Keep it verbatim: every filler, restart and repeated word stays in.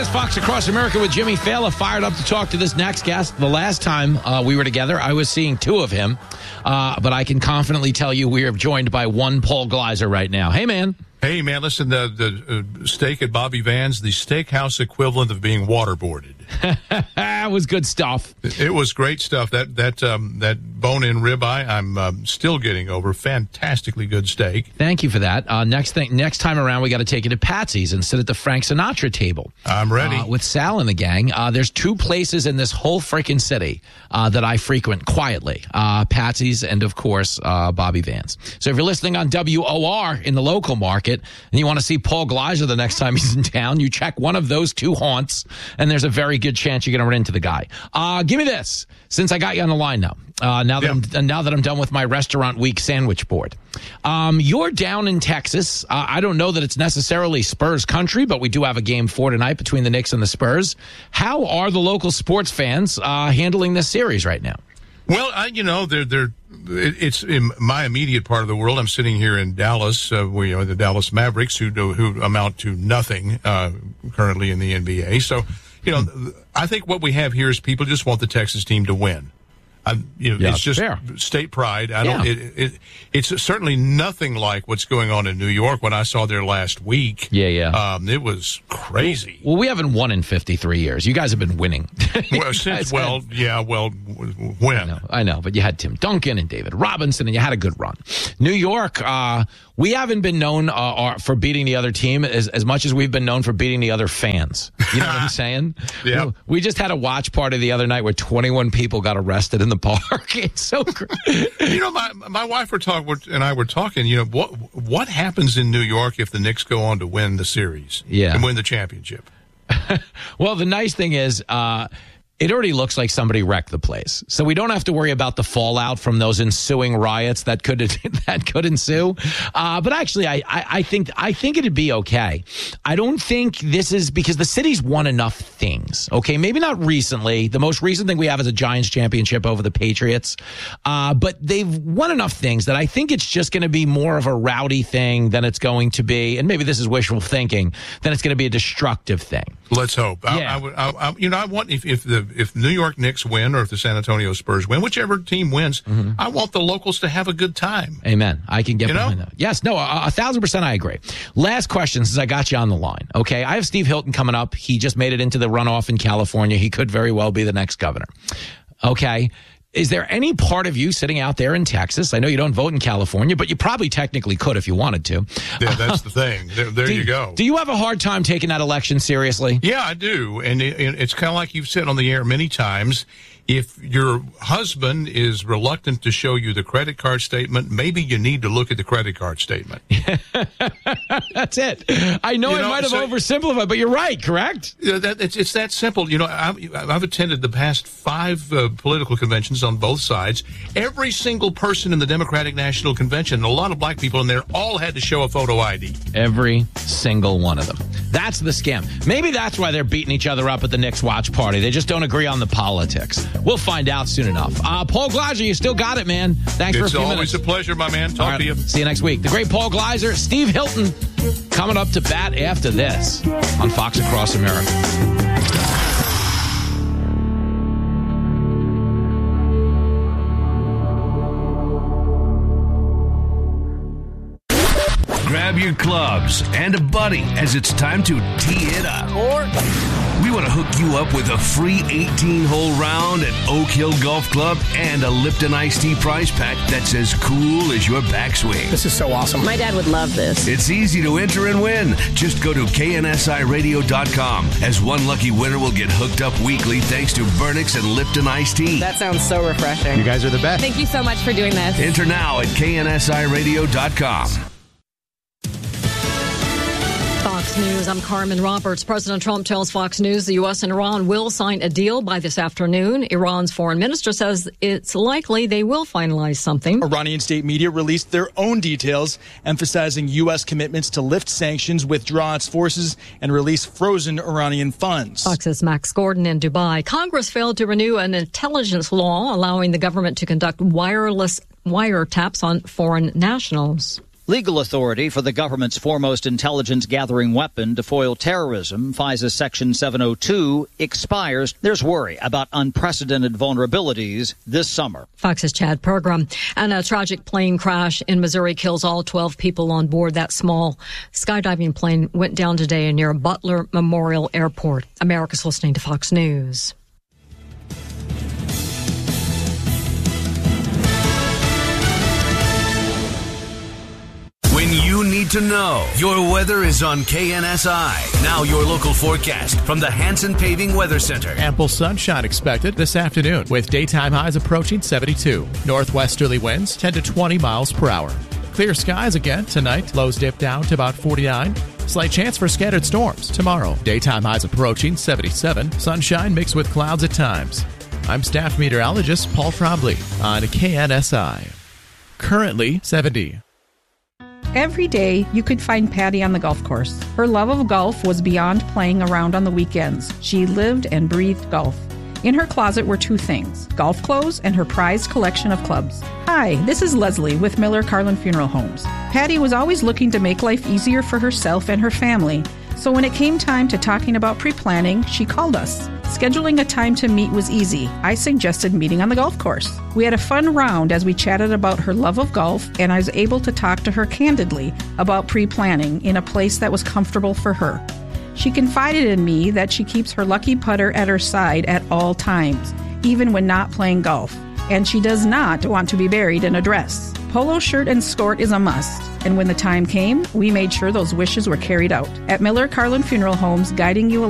is Fox Across America with Jimmy Fallon, fired up to talk to this next guest. The last time uh, we were together, I was seeing two of him, uh, but I can confidently tell you we are joined by one Paul Gleiser right now. Hey, man. Hey, man, listen, the, the uh, steak at Bobby Van's, the steakhouse equivalent of being waterboarded. That was good stuff. It was great stuff. That that um, that bone-in ribeye, I'm um, still getting over. Fantastically good steak. Thank you for that. Uh, next thing, next time around, we got to take you to Patsy's and sit at the Frank Sinatra table. I'm ready. Uh, with Sal and the gang. Uh, there's two places in this whole freaking city uh, that I frequent quietly. Uh, Patsy's and, of course, uh, Bobby Van's. So if you're listening on W O R in the local market and you want to see Paul Gleiser the next time he's in town, you check one of those two haunts, and there's a very good chance you're going to run into the guy. Uh, give me this, since I got you on the line now. Uh, now that yeah. I'm now that I'm done with my restaurant week sandwich board, um, you're down in Texas. Uh, I don't know that it's necessarily Spurs country, but we do have a game four tonight between the Knicks and the Spurs. How are the local sports fans uh, handling this series right now? Well, I, you know, they're they're it's in my immediate part of the world. I'm sitting here in Dallas. Uh, we are the Dallas Mavericks, who do, who amount to nothing uh, currently in the N B A. So, you know, I think what we have here is people just want the Texas team to win. I, you know, yeah, it's just fair. state pride. I don't. Yeah. It, it, it's certainly nothing like what's going on in New York. When I saw there last week, yeah, yeah, um, it was crazy. Well, we haven't won in fifty-three years. You guys have been winning. well, since, well, had, yeah, well, when? I know, I know, but you had Tim Duncan and David Robinson, and you had a good run. New York, uh, we haven't been known uh, for beating the other team as, as much as we've been known for beating the other fans. You know what I'm saying? Yeah. We, we just had a watch party the other night where twenty-one people got arrested in the park. It's so great. You know, my my wife were talking and I were talking. You know, what what happens in New York if the Knicks go on to win the series? Yeah. And win the championship? Well, the nice thing is, uh, it already looks like somebody wrecked the place, so we don't have to worry about the fallout from those ensuing riots that could that could ensue. Uh, but actually, I, I, I think I think it'd be okay. I don't think this is because the city's won enough things. Okay, maybe not recently. The most recent thing we have is a Giants championship over the Patriots, uh, but they've won enough things that I think it's just going to be more of a rowdy thing than it's going to be. And maybe this is wishful thinking. Then it's going to be a destructive thing. Let's hope. Yeah. I, I, I, you know, I want if, if the if New York Knicks win or if the San Antonio Spurs win, whichever team wins, mm-hmm. I want the locals to have a good time. Amen. I can get you behind know? that. Yes, no, a, a thousand percent I agree. Last question, since I got you on the line. Okay, I have Steve Hilton coming up. He just made it into the runoff in California. He could very well be the next governor. Okay. Is there any part of you sitting out there in Texas? I know you don't vote in California, but you probably technically could if you wanted to. Yeah, that's the thing. There, there do, you go. Do you have a hard time taking that election seriously? Yeah, I do. And it, it's kind of like you've said on the air many times. If your husband is reluctant to show you the credit card statement, maybe you need to look at the credit card statement. That's it. I know, you know I might have so, oversimplified, but you're right, correct? Yeah, that, it's, it's that simple. You know, I've, I've attended the past five uh, political conventions on both sides. Every single person in the Democratic National Convention, and a lot of black people in there, all had to show a photo I D. Every single one of them. That's the scam. Maybe that's why they're beating each other up at the Knicks watch party. They just don't agree on the politics. We'll find out soon enough. Uh, Paul Gleiser, you still got it, man. Thanks it's for a few minutes. It's always a pleasure, my man. Talk right, to you. See you next week. The great Paul Gleiser, Steve Hilton, coming up to bat after this on Fox Across America. Grab your clubs and a buddy as it's time to tee it up. Or we want to hook you up with a free eighteen-hole round at Oak Hill Golf Club and a Lipton Iced Tea prize pack that's as cool as your backswing. This is so awesome. My dad would love this. It's easy to enter and win. Just go to K N S I radio dot com, as one lucky winner will get hooked up weekly thanks to Burnix and Lipton Iced Tea. That sounds so refreshing. You guys are the best. Thank you so much for doing this. Enter now at K N S I radio dot com. Fox News, I'm Carmen Roberts. President Trump tells Fox News the U S and Iran will sign a deal by this afternoon. Iran's foreign minister says it's likely they will finalize something. Iranian state media released their own details, emphasizing U S commitments to lift sanctions, withdraw its forces, and release frozen Iranian funds. Fox's Max Gordon in Dubai. Congress failed to renew an intelligence law allowing the government to conduct wireless wiretaps on foreign nationals. Legal authority for the government's foremost intelligence-gathering weapon to foil terrorism, FISA Section seven oh two, expires. There's worry about unprecedented vulnerabilities this summer. Fox's Chad Pergram. And a tragic plane crash in Missouri kills all twelve people on board. That small skydiving plane went down today near Butler Memorial Airport. America's listening to Fox News. When you need to know, your weather is on K N S I. Now your local forecast from the Hanson Paving Weather Center. Ample sunshine expected this afternoon with daytime highs approaching seventy-two. Northwesterly winds ten to twenty miles per hour. Clear skies again tonight. Lows dip down to about forty-nine. Slight chance for scattered storms tomorrow. Daytime highs approaching seventy-seven. Sunshine mixed with clouds at times. I'm staff meteorologist Paul Trombley on K N S I. Currently seventy. Every day, you could find Patty on the golf course. Her love of golf was beyond playing around on the weekends. She lived and breathed golf. In her closet were two things, golf clothes and her prized collection of clubs. Hi, this is Leslie with Miller Carlin Funeral Homes. Patty was always looking to make life easier for herself and her family. So when it came time to talking about pre-planning, she called us. Scheduling a time to meet was easy. I suggested meeting on the golf course. We had a fun round as we chatted about her love of golf, and I was able to talk to her candidly about pre-planning in a place that was comfortable for her. She confided in me that she keeps her lucky putter at her side at all times, even when not playing golf, and she does not want to be buried in a dress. Polo shirt and skirt is a must, and when the time came, we made sure those wishes were carried out. At Miller Carlin Funeral Homes, guiding you along